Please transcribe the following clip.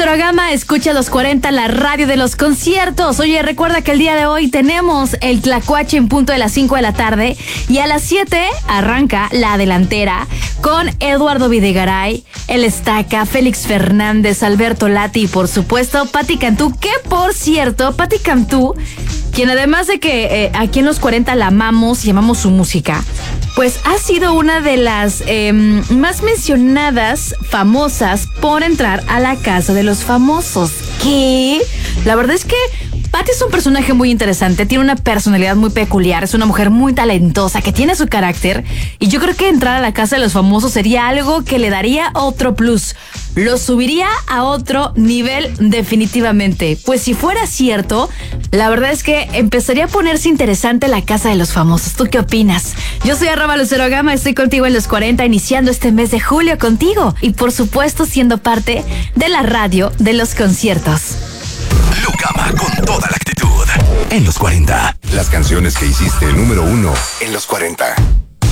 Lucero Gama, escucha los 40, la radio de los conciertos. Oye, recuerda que el día de hoy tenemos el Tlacuache en punto de las 5 de la tarde y a las 7 arranca la delantera con Eduardo Videgaray, El Estaca, Félix Fernández, Alberto Lati y por supuesto Pati Cantú, que por cierto, Pati Cantú, quien además de que aquí en los 40 la amamos y amamos su música, pues ha sido una de las más mencionadas famosas por entrar a la casa de los famosos. ¿Qué? La verdad es que Patti es un personaje muy interesante, tiene una personalidad muy peculiar, es una mujer muy talentosa que tiene su carácter y yo creo que entrar a la casa de los famosos sería algo que le daría otro plus. Lo subiría a otro nivel definitivamente. Pues si fuera cierto, la verdad es que empezaría a ponerse interesante la casa de los famosos. ¿Tú qué opinas? Yo soy @Lucero Gama, estoy contigo en los 40, iniciando este mes de julio contigo y por supuesto siendo parte de la radio de los conciertos. Lu Gama con toda la actitud en los 40. Las canciones que hiciste número 1 en los 40.